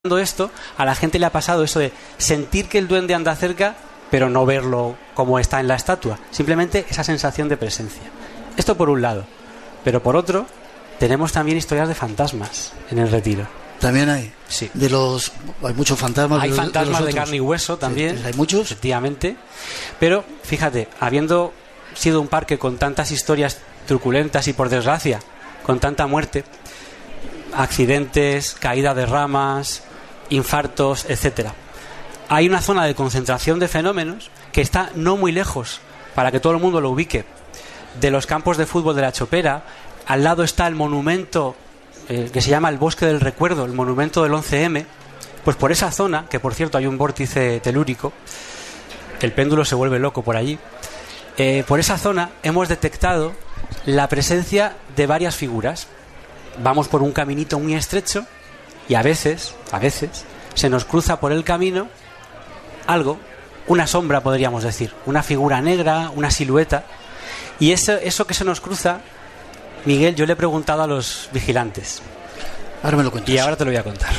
esto, a la gente le ha pasado eso de sentir que el duende anda cerca, pero no verlo como está en la estatua. Simplemente esa sensación de presencia. Esto por un lado. Pero por otro, tenemos también historias de fantasmas en el Retiro. También hay. Sí. Hay muchos fantasmas. Hay fantasmas de carne y hueso también. Sí, hay muchos. Efectivamente. Pero, fíjate, habiendo sido un parque con tantas historias truculentas y, por desgracia, con tanta muerte, accidentes, caída de ramas, infartos, etcétera, hay una zona de concentración de fenómenos que está no muy lejos, para que todo el mundo lo ubique, de los campos de fútbol de La Chopera. Al lado está el monumento que se llama el Bosque del Recuerdo, el monumento del 11M. Pues por esa zona, que por cierto hay un vórtice telúrico, el péndulo se vuelve loco por allí, por esa zona hemos detectado la presencia de varias figuras. Vamos por un caminito muy estrecho y a veces se nos cruza por el camino algo, una sombra podríamos decir, una figura negra, una silueta. Y eso que se nos cruza, Miguel, yo le he preguntado a los vigilantes. Ahora me lo cuentas. Y ahora te lo voy a contar.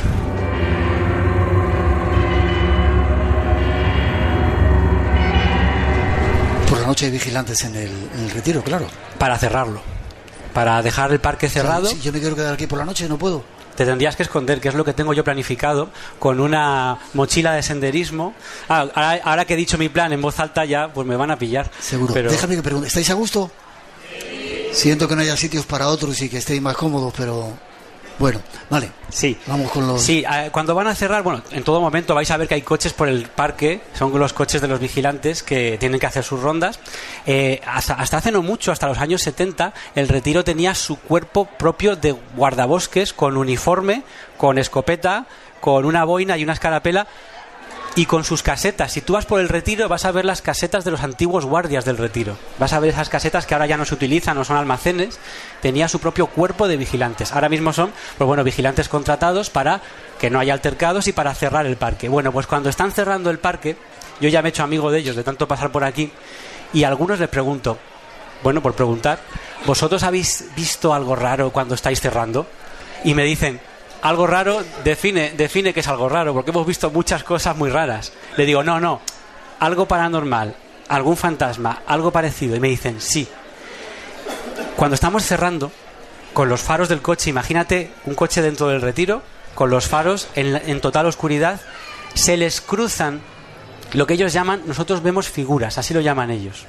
Por la noche hay vigilantes en el Retiro, claro. Para cerrarlo. Para dejar el parque cerrado. O sea, si yo me quiero quedar aquí por la noche, no puedo. Te tendrías que esconder, que es lo que tengo yo planificado, con una mochila de senderismo. Ahora que he dicho mi plan en voz alta ya, pues me van a pillar. Seguro. Pero... Déjame que pregunte, ¿estáis a gusto? Siento que no haya sitios para otros y que estéis más cómodos, pero... Bueno, vale. Sí. Vamos con los... Sí, cuando van a cerrar, bueno, en todo momento vais a ver que hay coches por el parque. Son los coches de los vigilantes que tienen que hacer sus rondas. Hasta hace no mucho, hasta los años 70, el Retiro tenía su cuerpo propio de guardabosques, con uniforme, con escopeta, con una boina y una escarapela, y con sus casetas. Si tú vas por el Retiro, vas a ver las casetas de los antiguos guardias del Retiro. Vas a ver esas casetas que ahora ya no se utilizan, no son almacenes. Tenía su propio cuerpo de vigilantes. Ahora mismo son, pues bueno, vigilantes contratados para que no haya altercados y para cerrar el parque. Bueno, pues cuando están cerrando el parque, yo ya me he hecho amigo de ellos de tanto pasar por aquí, y a algunos les pregunto, bueno, por preguntar, ¿vosotros habéis visto algo raro cuando estáis cerrando? Y me dicen, algo raro, define que es algo raro, porque hemos visto muchas cosas muy raras. Le digo, no, algo paranormal, algún fantasma, algo parecido. Y me dicen, sí. Cuando estamos cerrando, con los faros del coche, imagínate un coche dentro del Retiro, con los faros en total oscuridad, se les cruzan lo que ellos llaman, nosotros vemos figuras, así lo llaman ellos.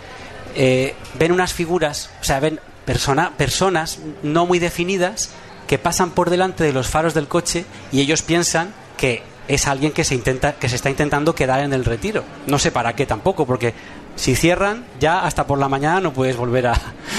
Ven unas figuras, o sea, ven personas no muy definidas, que pasan por delante de los faros del coche, y ellos piensan que es alguien que se está intentando quedar en el Retiro. No sé para qué tampoco, porque si cierran ya hasta por la mañana no puedes volver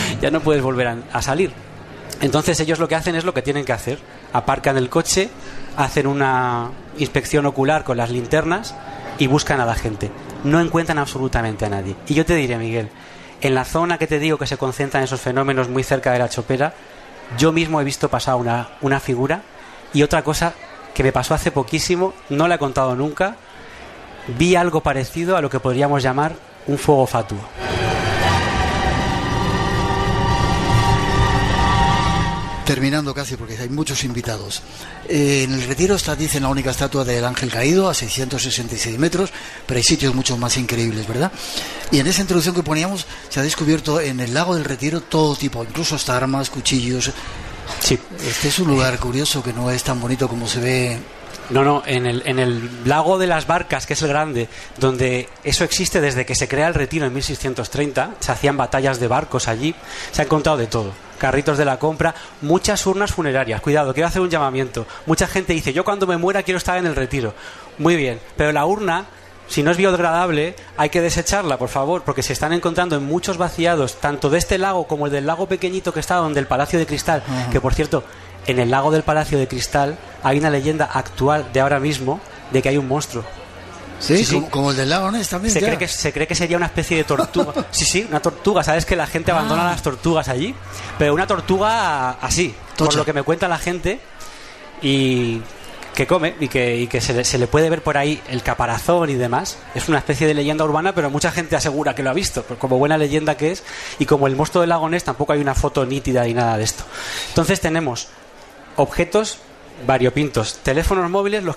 a salir. Entonces ellos lo que hacen es lo que tienen que hacer: aparcan el coche, hacen una inspección ocular con las linternas y buscan a la gente. No encuentran absolutamente a nadie. Y yo te diré, Miguel, en la zona que te digo que se concentran esos fenómenos, muy cerca de La Chopera, yo mismo he visto pasar una figura. Y otra cosa que me pasó hace poquísimo, no la he contado nunca, vi algo parecido a lo que podríamos llamar un fuego fatuo. Terminando casi, porque hay muchos invitados. En el Retiro está, dicen, la única estatua del Ángel Caído, a 666 metros, pero hay sitios mucho más increíbles, ¿verdad? Y en esa introducción que poníamos, se ha descubierto en el lago del Retiro todo tipo, incluso hasta armas, cuchillos. Sí. Este es un lugar curioso, que no es tan bonito como se ve. No, en el lago de las Barcas, que es el grande, donde eso existe desde que se crea el Retiro en 1630, se hacían batallas de barcos allí, se ha encontrado de todo. Carritos de la compra, muchas urnas funerarias. Cuidado, quiero hacer un llamamiento. Mucha gente dice, yo cuando me muera quiero estar en el Retiro. Muy bien, pero la urna, si no es biodegradable, hay que desecharla, por favor, porque se están encontrando en muchos vaciados, tanto de este lago como el del lago pequeñito que está donde el Palacio de Cristal, que por cierto, en el lago del Palacio de Cristal hay una leyenda actual de ahora mismo de que hay un monstruo. Sí. Como el del lago Ness también. Se cree que sería una especie de tortuga. Sí, una tortuga. Sabes que la gente abandona las tortugas allí, pero una tortuga así, tocha, por lo que me cuenta la gente, y que come y que se le puede ver por ahí el caparazón y demás. Es una especie de leyenda urbana, pero mucha gente asegura que lo ha visto, como buena leyenda que es. Y como el monstruo del lago Ness, tampoco hay una foto nítida y nada de esto. Entonces tenemos objetos variopintos. Teléfonos móviles, los